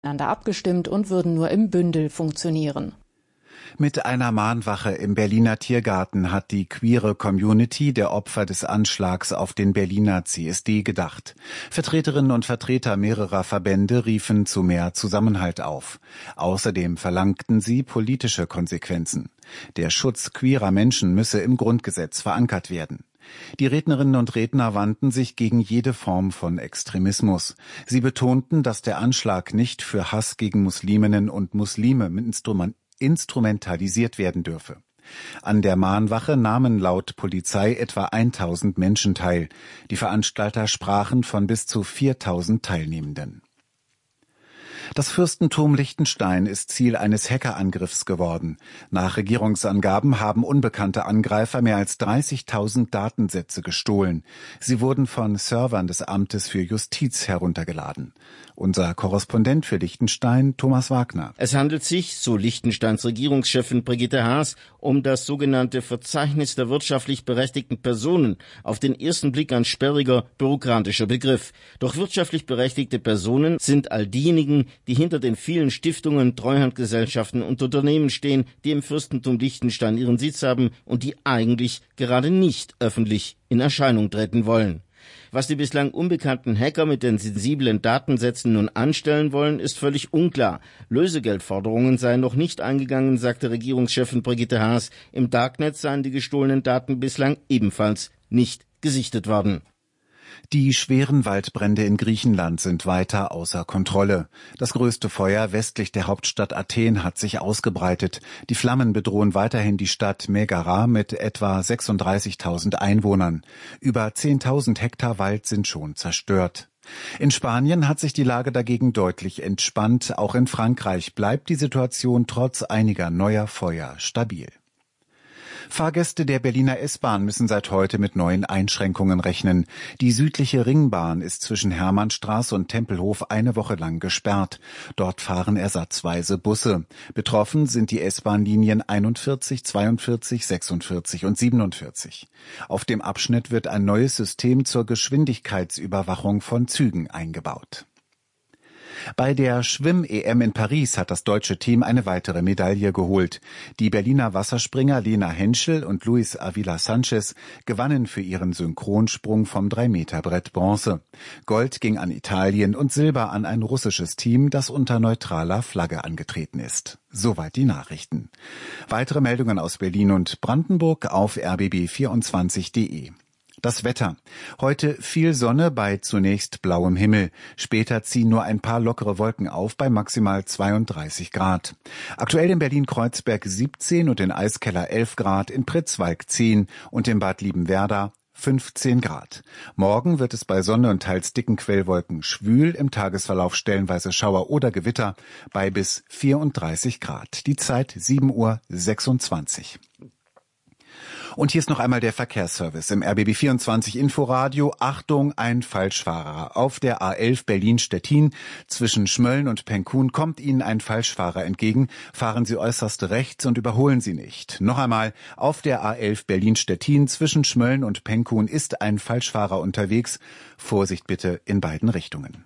abgestimmt und würden nur im Bündel funktionieren. Mit einer Mahnwache im Berliner Tiergarten hat die queere Community der Opfer des Anschlags auf den Berliner CSD gedacht. Vertreterinnen und Vertreter mehrerer Verbände riefen zu mehr Zusammenhalt auf. Außerdem verlangten sie politische Konsequenzen. Der Schutz queerer Menschen müsse im Grundgesetz verankert werden. Die Rednerinnen und Redner wandten sich gegen jede Form von Extremismus. Sie betonten, dass der Anschlag nicht für Hass gegen Musliminnen und Muslime instrumentalisiert werden dürfe. An der Mahnwache nahmen laut Polizei etwa 1000 Menschen teil. Die Veranstalter sprachen von bis zu 4000 Teilnehmenden. Das Fürstentum Liechtenstein ist Ziel eines Hackerangriffs geworden. Nach Regierungsangaben haben unbekannte Angreifer mehr als 30.000 Datensätze gestohlen. Sie wurden von Servern des Amtes für Justiz heruntergeladen. Unser Korrespondent für Liechtenstein, Thomas Wagner. Es handelt sich, so Liechtensteins Regierungschefin Brigitte Haas, um das sogenannte Verzeichnis der wirtschaftlich berechtigten Personen. Auf den ersten Blick ein sperriger, bürokratischer Begriff. Doch wirtschaftlich berechtigte Personen sind all diejenigen, die hinter den vielen Stiftungen, Treuhandgesellschaften und Unternehmen stehen, die im Fürstentum Liechtenstein ihren Sitz haben und die eigentlich gerade nicht öffentlich in Erscheinung treten wollen. Was die bislang unbekannten Hacker mit den sensiblen Datensätzen nun anstellen wollen, ist völlig unklar. Lösegeldforderungen seien noch nicht eingegangen, sagte Regierungschefin Brigitte Haas. Im Darknet seien die gestohlenen Daten bislang ebenfalls nicht gesichtet worden. Die schweren Waldbrände in Griechenland sind weiter außer Kontrolle. Das größte Feuer westlich der Hauptstadt Athen hat sich ausgebreitet. Die Flammen bedrohen weiterhin die Stadt Megara mit etwa 36.000 Einwohnern. Über 10.000 Hektar Wald sind schon zerstört. In Spanien hat sich die Lage dagegen deutlich entspannt. Auch in Frankreich bleibt die Situation trotz einiger neuer Feuer stabil. Fahrgäste der Berliner S-Bahn müssen seit heute mit neuen Einschränkungen rechnen. Die südliche Ringbahn ist zwischen Hermannstraße und Tempelhof eine Woche lang gesperrt. Dort fahren ersatzweise Busse. Betroffen sind die S-Bahn-Linien 41, 42, 46 und 47. Auf dem Abschnitt wird ein neues System zur Geschwindigkeitsüberwachung von Zügen eingebaut. Bei der Schwimm-EM in Paris hat das deutsche Team eine weitere Medaille geholt. Die Berliner Wasserspringer Lena Henschel und Luis Avila Sanchez gewannen für ihren Synchronsprung vom 3-Meter-Brett Bronze. Gold ging an Italien und Silber an ein russisches Team, das unter neutraler Flagge angetreten ist. Soweit die Nachrichten. Weitere Meldungen aus Berlin und Brandenburg auf rbb24.de. Das Wetter. Heute viel Sonne bei zunächst blauem Himmel. Später ziehen nur ein paar lockere Wolken auf bei maximal 32 Grad. Aktuell in Berlin-Kreuzberg 17 und in Eiskeller 11 Grad, in Pritzwalk 10 und in Bad Liebenwerda 15 Grad. Morgen wird es bei Sonne und teils dicken Quellwolken schwül, im Tagesverlauf stellenweise Schauer oder Gewitter bei bis 34 Grad. Die Zeit 7:26 Uhr. Und hier ist noch einmal der Verkehrsservice im RBB24 Inforadio. Achtung, ein Falschfahrer. Auf der A11 Berlin-Stettin zwischen Schmölln und Penkun kommt Ihnen ein Falschfahrer entgegen. Fahren Sie äußerst rechts und überholen Sie nicht. Noch einmal, auf der A11 Berlin-Stettin zwischen Schmölln und Penkun ist ein Falschfahrer unterwegs. Vorsicht bitte in beiden Richtungen.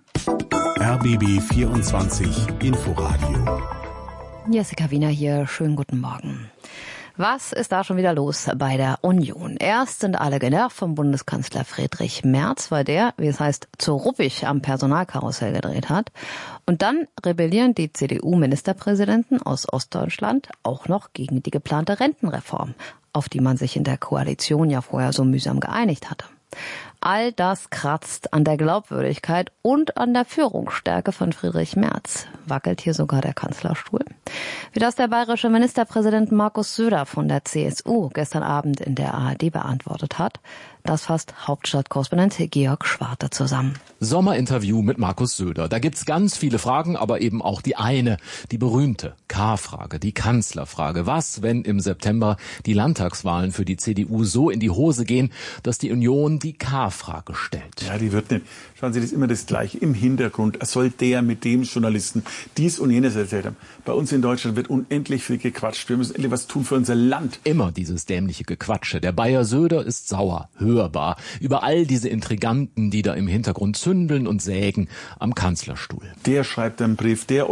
RBB24 Inforadio. Jessica Wiener hier. Schönen guten Morgen. Was ist da schon wieder los bei der Union? Erst sind alle genervt vom Bundeskanzler Friedrich Merz, weil der, wie es heißt, zu ruppig am Personalkarussell gedreht hat. Und dann rebellieren die CDU-Ministerpräsidenten aus Ostdeutschland auch noch gegen die geplante Rentenreform, auf die man sich in der Koalition ja vorher so mühsam geeinigt hatte. All das kratzt an der Glaubwürdigkeit und an der Führungsstärke von Friedrich Merz. Wackelt hier sogar der Kanzlerstuhl? Wie das der bayerische Ministerpräsident Markus Söder von der CSU gestern Abend in der ARD beantwortet hat, das fasst Hauptstadtkorrespondent Georg Schwarte zusammen. Sommerinterview mit Markus Söder. Da gibt's ganz viele Fragen, aber eben auch die eine, die berühmte K-Frage, die Kanzlerfrage. Was, wenn im September die Landtagswahlen für die CDU so in die Hose gehen, dass die Union die K-Frage stellt? Ja, die wird nicht. Schauen Sie, das ist immer das Gleiche. Im Hintergrund soll der mit dem Journalisten dies und jenes erzählt haben. Bei uns in Deutschland wird unendlich viel gequatscht. Wir müssen endlich was tun für unser Land. Immer dieses dämliche Gequatsche. Der Bayer Söder ist sauer, hörbar, über all diese Intriganten, die da im Hintergrund zündeln und sägen am Kanzlerstuhl. Der schreibt einen Brief, der